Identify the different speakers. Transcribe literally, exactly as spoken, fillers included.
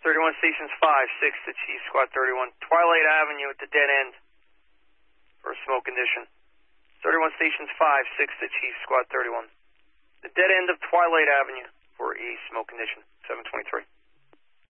Speaker 1: thirty-one stations five, six to Chief Squad thirty-one. Twilight Avenue at the dead end for a smoke condition. thirty-one stations five, six to Chief Squad thirty-one. The dead end of Twilight Avenue for a smoke condition. seven twenty-three.